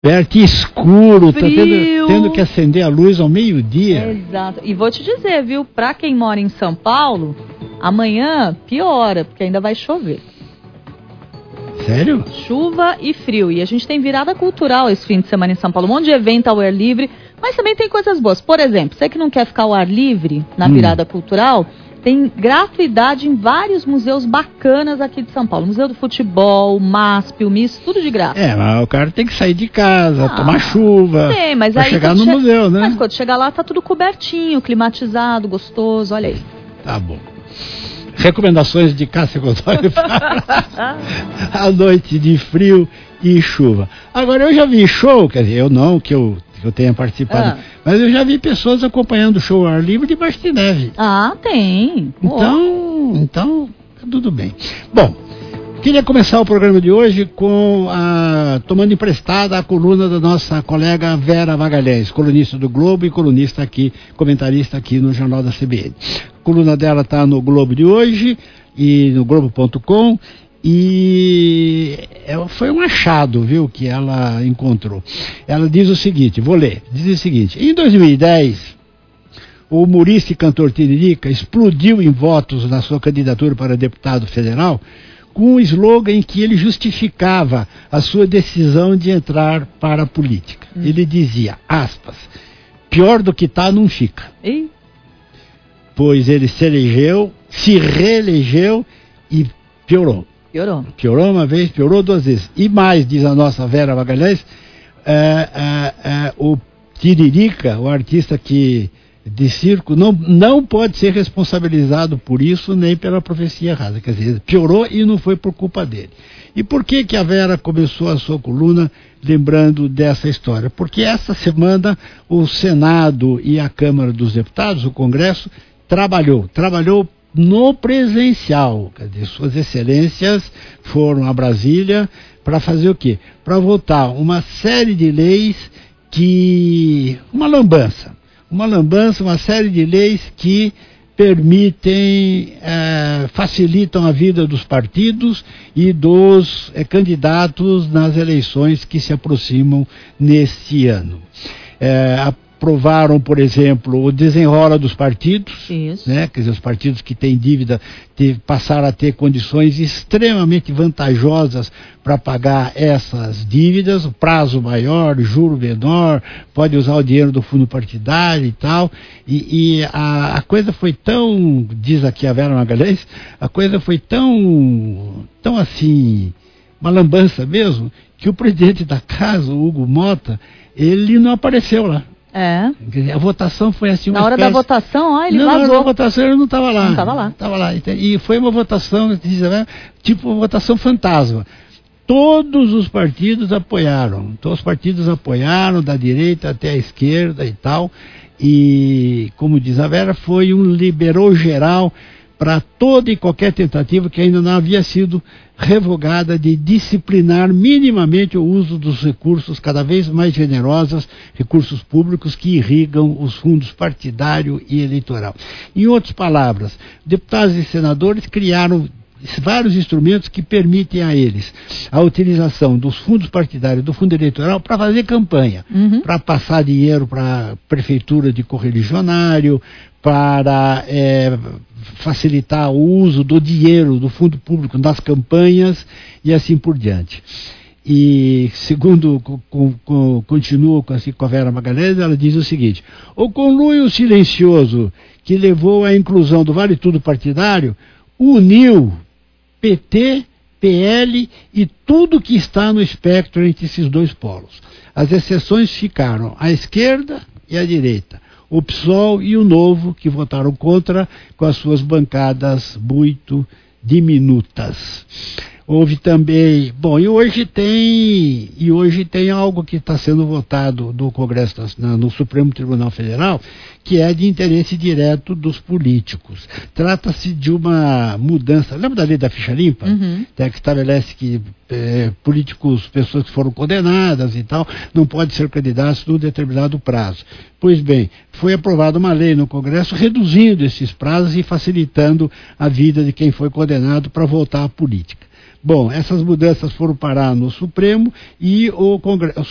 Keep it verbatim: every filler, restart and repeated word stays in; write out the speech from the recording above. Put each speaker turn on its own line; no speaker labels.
perto e escuro, tá tendo, tendo que acender a luz ao meio-dia.
Exato. E vou te dizer, viu, pra quem mora em São Paulo, amanhã piora, porque ainda vai chover.
Sério?
Chuva e frio. E a gente tem virada cultural esse fim de semana em São Paulo. Um monte de evento ao ar livre, mas também tem coisas boas. Por exemplo, você que não quer ficar ao ar livre na virada hum. cultural, tem gratuidade em vários museus bacanas aqui de São Paulo. Museu do Futebol, MASP, o MIS, tudo de graça.
É, mas o cara tem que sair de casa, ah, tomar chuva,
tem, mas
pra
aí
chegar no che... museu, né?
Mas quando chegar lá tá tudo cobertinho, climatizado, gostoso, olha aí.
Tá bom. Recomendações de Cássia Godoy para a noite de frio e chuva. Agora, eu já vi show, quer dizer, eu não, que eu, que eu tenha participado, ah. mas eu já vi pessoas acompanhando o show ao ar livre debaixo de neve.
Ah, tem.
Então, oh. então, tudo bem. Bom, queria começar o programa de hoje com a, tomando emprestada a coluna da nossa colega Vera Magalhães, colunista do Globo e colunista aqui, comentarista aqui no Jornal da C B N. A coluna dela está no Globo de hoje e no Globo ponto com e foi um achado, viu, que ela encontrou. Ela diz o seguinte, vou ler, diz o seguinte: em dois mil e dez, o humorista e cantor Tiririca explodiu em votos na sua candidatura para deputado federal com um slogan em que ele justificava a sua decisão de entrar para a política. Hum. Ele dizia, aspas, pior do que tá não fica.
E?
Pois ele se elegeu, se reelegeu e piorou.
Piorou.
Piorou uma vez, piorou duas vezes. E mais, diz a nossa Vera Magalhães, é, é, é, o Tiririca, o artista que de circo, não, não pode ser responsabilizado por isso nem pela profecia errada. Quer dizer, piorou e não foi por culpa dele. E por que que a Vera começou a sua coluna lembrando dessa história? Porque essa semana o Senado e a Câmara dos Deputados, o Congresso, trabalhou, trabalhou no presencial. Quer dizer, suas excelências foram a Brasília para fazer o quê? Para votar uma série de leis que... uma lambança. Uma lambança, uma série de leis que permitem, é, facilitam a vida dos partidos e dos é, candidatos nas eleições que se aproximam neste ano. É, aprovaram, por exemplo, o desenrola dos partidos, né? Quer dizer, os partidos que têm dívida ter, passaram a ter condições extremamente vantajosas para pagar essas dívidas, o prazo maior, juro menor, pode usar o dinheiro do fundo partidário e tal, e, e a, a coisa foi tão, diz aqui a Vera Magalhães, a coisa foi tão, tão assim, uma lambança mesmo, que o presidente da casa, o Hugo Mota, ele não apareceu lá.
É.
A votação foi assim uma
Na hora
espécie...
da votação, ó, ele
não,
vazou.
Na hora da votação ele não estava lá.
Não estava lá.
Estava lá. E foi uma votação, tipo uma votação fantasma. Todos os partidos apoiaram. Todos os partidos apoiaram, da direita até a esquerda e tal. E, como diz a Vera, foi um liberou geral para toda e qualquer tentativa que ainda não havia sido revogada de disciplinar minimamente o uso dos recursos cada vez mais generosos, recursos públicos que irrigam os fundos partidário e eleitoral. Em outras palavras, deputados e senadores criaram vários instrumentos que permitem a eles a utilização dos fundos partidários, do fundo eleitoral, para fazer campanha, uhum. para passar dinheiro para a prefeitura de correligionário, para é, facilitar o uso do dinheiro do fundo público nas campanhas e assim por diante. E segundo com, com, continua com, assim, com a Vera Magalhães, ela diz o seguinte: o conluio silencioso que levou à inclusão do Vale Tudo partidário uniu P T, P L e tudo que está no espectro entre esses dois polos. As exceções ficaram a esquerda e a direita, o P SOL e o Novo, que votaram contra, com as suas bancadas muito diminutas. Houve também, bom, e hoje tem, e hoje tem algo que está sendo votado no Congresso, no Supremo Tribunal Federal, que é de interesse direto dos políticos. Trata-se de uma mudança, lembra da lei da ficha limpa? Uhum. É, que estabelece que é, políticos, pessoas que foram condenadas e tal, não podem ser candidatos num determinado prazo. Pois bem, foi aprovada uma lei no Congresso reduzindo esses prazos e facilitando a vida de quem foi condenado para voltar à política. Bom, essas mudanças foram parar no Supremo e o, Congresso,